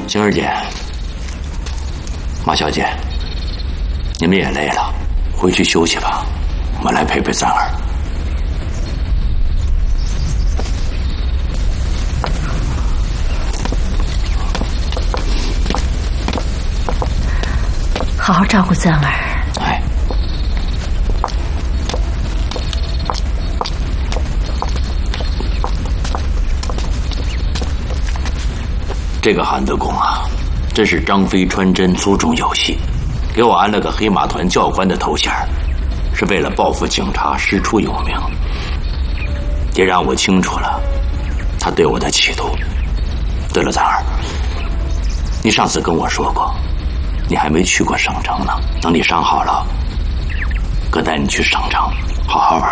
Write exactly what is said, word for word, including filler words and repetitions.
星儿姐，马小姐，你们也累了，回去休息吧，我来陪陪三儿。 好好照顾三儿。 哎。这个韩德公啊，真是张飞穿针粗中有细，给我安了个黑马团教官的头衔，是为了报复警察师出有名，也让我清楚了他对我的企图。对了，三儿，你上次跟我说过，你还没去过省城呢，等你伤好了，哥带你去省城好好玩。